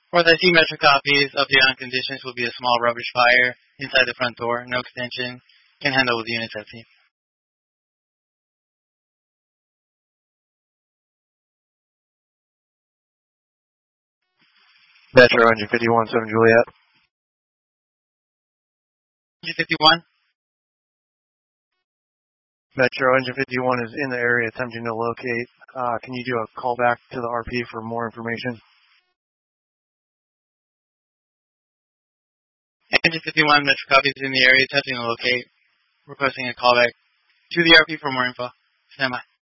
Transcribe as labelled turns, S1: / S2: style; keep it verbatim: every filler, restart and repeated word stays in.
S1: Fourth, I see Metro copies. Update on conditions will be a small rubbish fire inside the front door. No extension. Can handle with units at sea.
S2: Metro Engine fifty-one, seven Juliet.
S1: Engine fifty-one.
S2: Metro Engine fifty-one is in the area attempting to locate. Uh, can you do a call back to the R P for more information?
S1: Engine fifty-one, Metro copies in the area attempting to locate. Requesting a callback to the R P for more info. Stand by.